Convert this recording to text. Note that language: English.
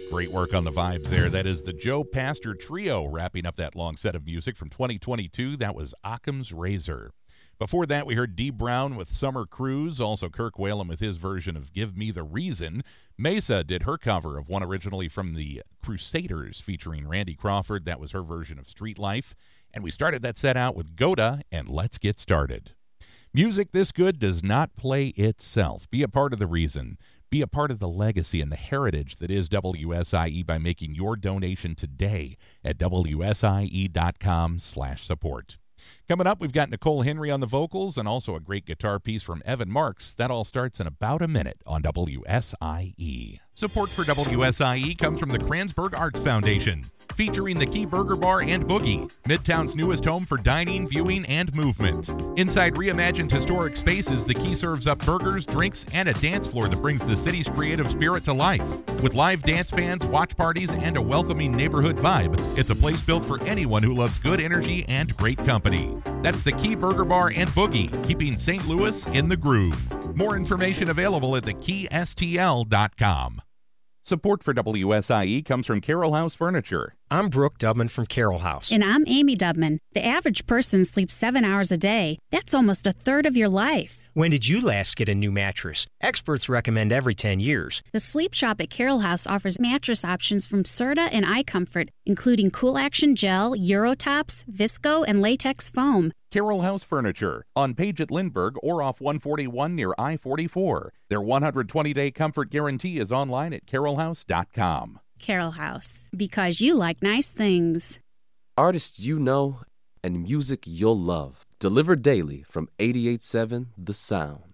Great work on the vibes there. That is the Joe Pastor Trio wrapping up that long set of music from 2022. That was Occam's Razor. Before that, we heard Dee Brown with Summer Cruise, also Kirk Whalum with his version of Give Me the Reason. Mesa did her cover of one originally from the Crusaders featuring Randy Crawford. That was her version of Street Life. And we started that set out with Goda and Let's Get Started. Music this good does not play itself. Be a part of the reason. Be a part of the legacy and the heritage that is WSIE by making your donation today at WSIE.com/support. Coming up, we've got Nicole Henry on the vocals and also a great guitar piece from Evan Marks. That all starts in about a minute on WSIE. Support for WSIE comes from the Kranzberg Arts Foundation, featuring the Key Burger Bar and Boogie, Midtown's newest home for dining, viewing, and movement. Inside reimagined historic spaces, the Key serves up burgers, drinks, and a dance floor that brings the city's creative spirit to life. With live dance bands, watch parties, and a welcoming neighborhood vibe, it's a place built for anyone who loves good energy and great company. That's the Key Burger Bar and Boogie, keeping St. Louis in the groove. More information available at thekeystl.com. Support for WSIE comes from Carroll House Furniture. I'm Brooke Dubman from Carroll House. And I'm Amy Dubman. The average person sleeps 7 hours a day. That's almost a third of your life. When did you last get a new mattress? Experts recommend every 10 years. The Sleep Shop at Carroll House offers mattress options from Serta and iComfort, including Cool Action Gel, Eurotops, Visco, and Latex Foam. Carroll House Furniture, on Page at Lindbergh or off 141 near I-44. Their 120-day comfort guarantee is online at carrollhouse.com. Carroll House, because you like nice things. Artists you know and music you'll love. Delivered daily from 88.7 The Sound.